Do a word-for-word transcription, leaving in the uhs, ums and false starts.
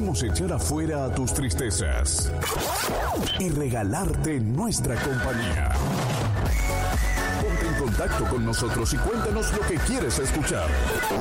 podemos echar afuera a tus tristezas y regalarte nuestra compañía. Ponte en contacto con nosotros y cuéntanos lo que quieres escuchar.